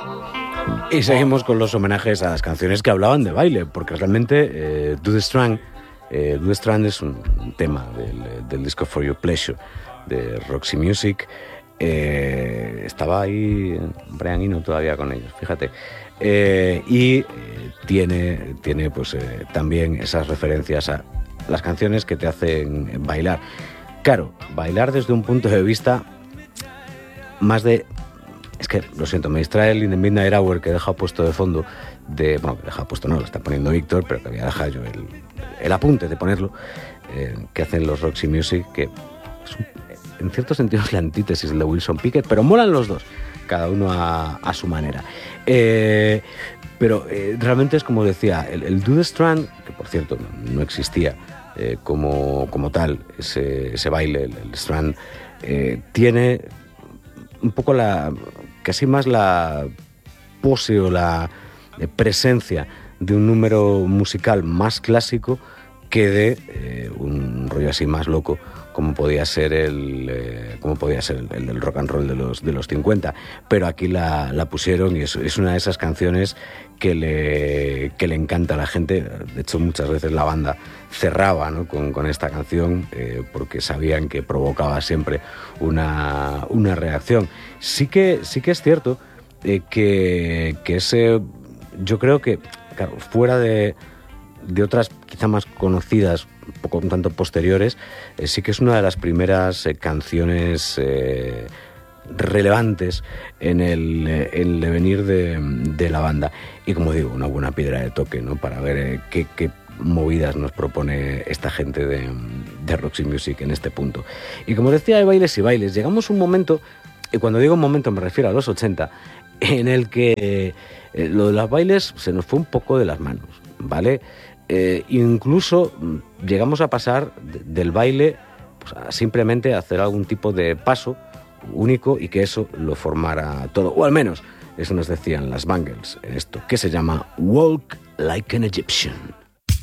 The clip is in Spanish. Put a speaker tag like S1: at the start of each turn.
S1: Y seguimos con los homenajes a las canciones que hablaban de baile, porque realmente Do the Strand es un tema del disco For Your Pleasure de Roxy Music. Estaba ahí Brian Eno todavía con ellos, fíjate. Tiene pues también esas referencias a las canciones que te hacen bailar. Claro, bailar desde un punto de vista más de... Es que, lo siento, me distrae el In the Midnight Hour que he dejado puesto de fondo, bueno, que he dejado puesto no, lo está poniendo Víctor, pero que había dejado yo el apunte de ponerlo, que hacen los Roxy Music, que es en cierto sentido es la antítesis de Wilson Pickett, pero molan los dos, cada uno a su manera. Pero realmente es como decía, el Do the Strand, que por cierto no existía como tal, ese baile, el Strand, tiene un poco casi más la pose o la presencia de un número musical más clásico que de un rollo así más loco como podía ser el del rock and roll de los 50, pero aquí la pusieron y es una de esas canciones que le encanta a la gente. De hecho, muchas veces la banda cerraba, ¿no?, con esta canción porque sabían que provocaba siempre una reacción. Sí que es cierto que ese, yo creo que, claro, fuera de otras quizá más conocidas, un tanto posteriores, sí que es una de las primeras canciones relevantes en el devenir de la banda. Y como digo, una buena piedra de toque, ¿no?, para ver qué movidas nos propone esta gente de Roxy Music en este punto. Y como decía, de bailes y bailes, llegamos a un momento, y cuando digo un momento me refiero a los 80, en el que lo de los bailes se nos fue un poco de las manos, ¿vale? Incluso llegamos a pasar del baile pues, a simplemente hacer algún tipo de paso único y que eso lo formara todo, o al menos eso nos decían las Bangles en esto que se llama Walk Like an Egyptian.